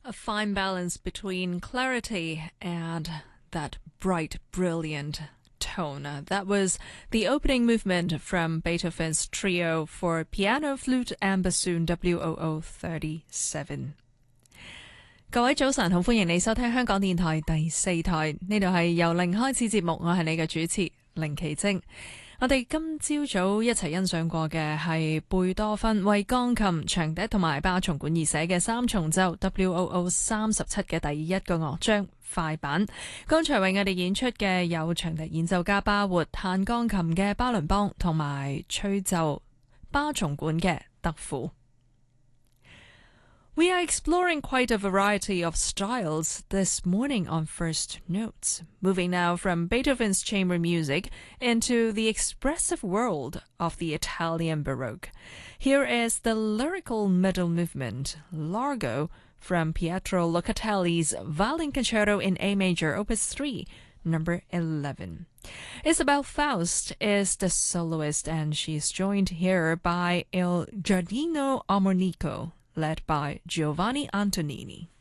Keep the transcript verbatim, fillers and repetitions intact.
A fine balance between clarity and that bright, brilliant tone. Uh, That was the opening movement from Beethoven's Trio for Piano, Flute and Bassoon W O O thirty-seven。各位早晨，好歡迎你收聽香港電台第四台，呢度係由零開始節目，我係你嘅主持凌奇晶。我哋今朝早一齊欣賞過嘅係貝多芬為鋼琴、長笛同埋巴松管而寫嘅三重奏 W O O 三十七嘅第一個樂章快板。剛才為我哋演出嘅有長笛演奏家巴活、彈鋼琴嘅巴倫邦同埋吹奏巴松管嘅德庫。We are exploring quite a variety of styles this morning on First Notes, moving now from Beethoven's chamber music into the expressive world of the Italian Baroque. Here is the lyrical middle movement, Largo, from Pietro Locatelli's Violin Concerto in A major, Opus three, number eleven. Isabel Faust is the soloist, and she's joined here by Il Giardino Armonico, led by Giovanni Antonini.